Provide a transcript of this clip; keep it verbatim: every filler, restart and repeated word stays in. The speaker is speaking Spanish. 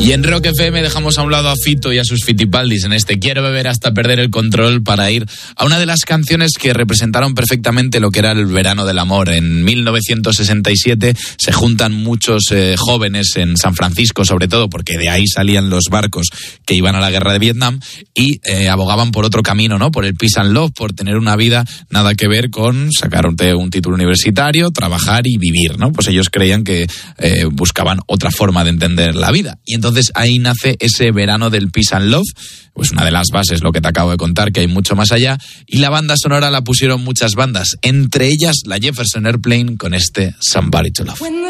Y en Rock F M dejamos a un lado a Fito y a sus Fitipaldis en este Quiero beber hasta perder el control, para ir a una de las canciones que representaron perfectamente lo que era el verano del amor. En mil novecientos sesenta y siete se juntan muchos eh, jóvenes en San Francisco, sobre todo porque de ahí salían los barcos que iban a la guerra de Vietnam, y eh, abogaban por otro camino, ¿no? Por el peace and love, por tener una vida nada que ver con sacar un, un título universitario, trabajar y vivir, ¿no? Pues ellos creían que eh, buscaban otra forma de entender la vida. Y entonces Entonces ahí nace ese verano del Peace and Love, pues una de las bases, lo que te acabo de contar, que hay mucho más allá, y la banda sonora la pusieron muchas bandas, entre ellas la Jefferson Airplane con este Somebody to Love.